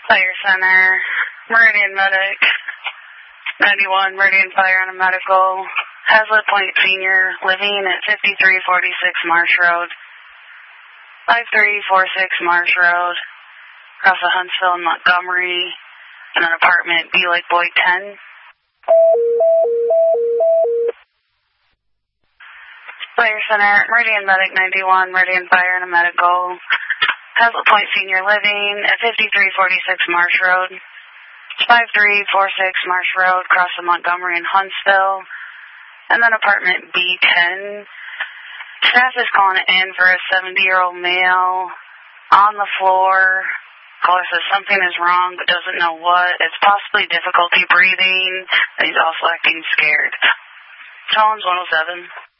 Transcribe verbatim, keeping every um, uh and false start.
Fire Center, Meridian Medic, ninety-one, Meridian Fire on a Medical, Hazlet Point Senior, living at fifty-three forty-six Marsh Road, five three four six Marsh Road, across the Huntsville and Montgomery, in an apartment, B Lake Boyd ten. Fire Center, Meridian Medic ninety-one, Meridian Fire and a Medical, Hazlet Point Senior living at fifty-three forty-six Marsh Road, five three four six Marsh Road, across the Montgomery and Huntsville, and then apartment B ten. Staff is calling in for a seventy-year-old male on the floor. Caller says something is wrong but doesn't know what. It's possibly difficulty breathing, and he's also acting scared. Collins one oh seven.